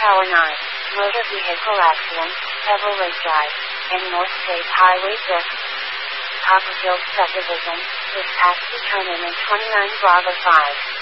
Tower 9, motor vehicle accident, Chevrolet Drive, and North State Highway 6. Copperfield subdivision, dispatch determinant 29 Bravo 5.